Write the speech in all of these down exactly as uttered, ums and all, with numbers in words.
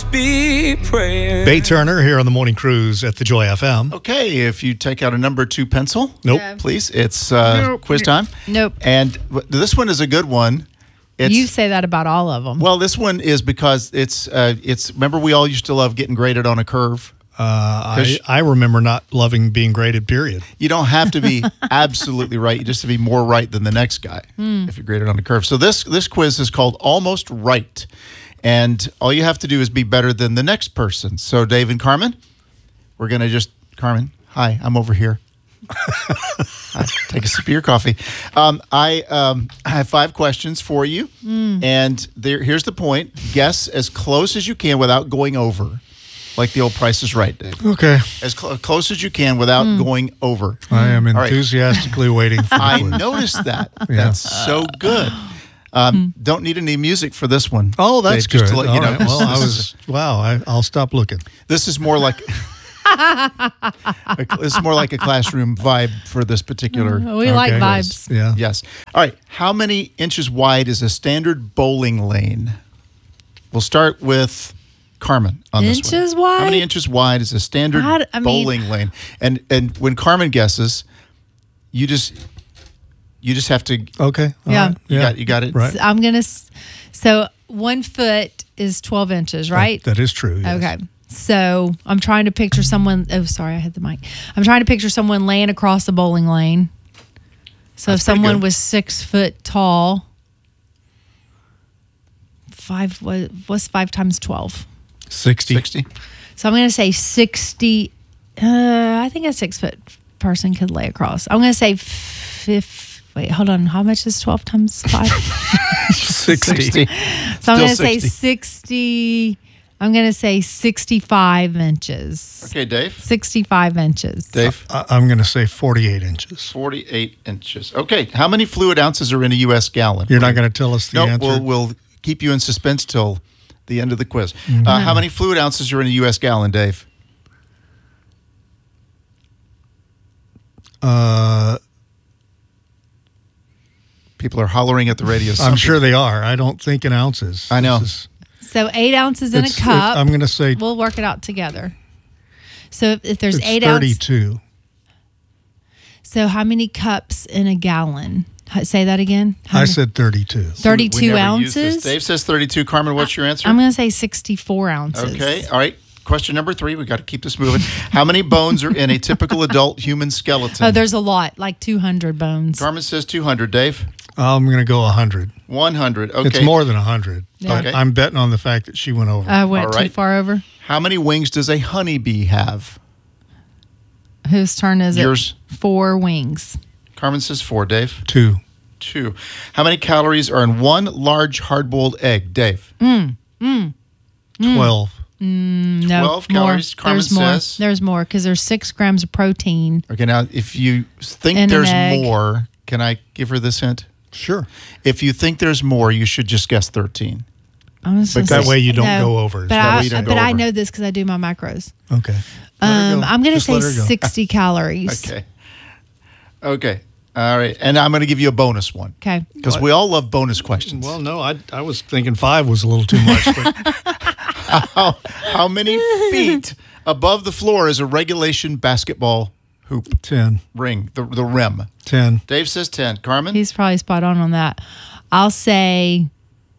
just be praying. Bay Turner here on the Morning Cruise at the Joy F M. Okay, if you take out a number two pencil, Nope. Yeah. please. It's uh, Nope. quiz time. Nope. And w- this one is a good one. It's, You say that about all of them. well, this one is because it's uh, it's. Remember, we all used to love getting graded on a curve. Uh, Fish. I, I remember not loving being graded, period. You don't have to be absolutely right. You just have to be more right than the next guy if you're graded on a curve. So this this quiz is called Almost Right, and all you have to do is be better than the next person. So Dave and Carmen, we're gonna just Carmen. Hi, I'm over here. Hi, take a sip of your coffee. Um, I um, I have five questions for you, and there here's the point: guess as close as you can without going over. Like the old Price is Right, Dave. Okay. As cl- close as you can without going over. I am All right. enthusiastically waiting for I the quiz. noticed that. That's so good. Um, don't need any music for this one. Oh, that's Dave, good. just to let All you know. right. Well, I was, wow, I, I'll stop looking. This is more like this is more like a classroom vibe for this particular. we like Okay. vibes. Yeah. Yes. All right. How many inches wide is a standard bowling lane? We'll start with Carmen on this one. Inches How wide? many inches wide is a standard How d- I mean- bowling lane? And and when Carmen guesses, you just you just have to. Okay. all Yeah. right. You got you got it. Right. So I'm gonna. s- So one foot is twelve inches, right? That is true. Yes. Okay. So I'm trying to picture someone. Oh, sorry, I hit the mic. I'm trying to picture someone laying across the bowling lane. So That's if pretty someone good. was six foot tall, five. What, what's five times twelve? sixty. Sixty. So I'm going to say sixty. Uh, I think a six foot person could lay across. I'm going to say fifty. Wait, hold on. How much is twelve times five? sixty. Sixty. So I'm Still going to say sixty. sixty. I'm going to say sixty-five inches. Okay, Dave. sixty-five inches. Dave. I, I'm going to say forty-eight inches. Forty-eight inches. Okay. How many fluid ounces are in a U S gallon? You're not going to tell us the No, answer? we'll we'll keep you in suspense till the end of the quiz. Mm-hmm. Uh, how many fluid ounces are in a U S gallon, Dave? uh, People are hollering at the radio. I'm Something- sure they are. I don't think in ounces. I know. This is- So eight ounces in a it's- it- cup. I'm going to say We'll work it out together. So if, if there's it's eight ounces. thirty-two. So how many cups in a gallon? H- Say that again. How I many- said thirty-two. We thirty-two never use this. ounces. Dave says thirty-two. Carmen, what's your answer? I'm going to say sixty-four ounces. Okay. All right. Question number three. We got to keep this moving. How many bones are in a typical adult human skeleton? Oh, there's a lot, like two hundred bones. Carmen says two hundred. Dave? I'm going to go one hundred. one hundred. Okay. It's more than one hundred. Yeah. But Okay. I'm betting on the fact that she went over. I went All too right. far over. How many wings does a honeybee have? Whose turn is Yours. it? Four wings. Carmen says four. Dave? Two. Two. How many calories are in one large hard-boiled egg? Dave? twelve. No, twelve more. calories, Carmen There's more. says. There's more because there's six grams of protein. Okay, now if you think In an there's egg. more, can I give her this hint? Sure. If you think there's more, you should just guess thirteen. I'm just But gonna that say- way you don't no, go over. But, That I, way you don't go but I over. know this because I do my macros. Okay. Let her Um, go. I'm going to Just say let her go. sixty calories. Okay. Okay. All right. And I'm going to give you a bonus one Okay. because we all love bonus questions. Well, no, I I was thinking five was a little too much. But How, how many feet above the floor is a regulation basketball hoop ten. ring, the, the rim? ten. Dave says ten. Carmen? He's probably spot on on that. I'll say,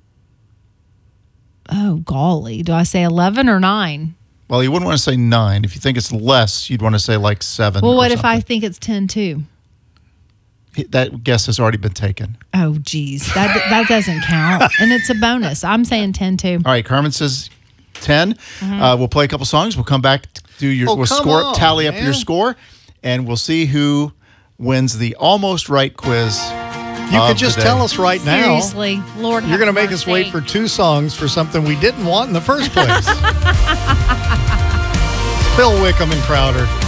oh, golly. Do I say eleven or nine? Well, you wouldn't want to say nine. If you think it's less, you'd want to say like seven. Well, or what if I something. think it's ten too? That guess has already been taken. Oh, geez. That, that doesn't count. And it's a bonus. I'm saying ten too. All right, Carmen says ten. Mm-hmm. Uh, we'll play a couple songs. We'll come back, do your Oh, we'll come score, on, tally up man. your score, and we'll see who wins the almost right quiz. You of could just the day. tell us right now. Seriously. Lord You're going to have make us mercy. wait for two songs for something we didn't want in the first place. Phil Wickham and Crowder.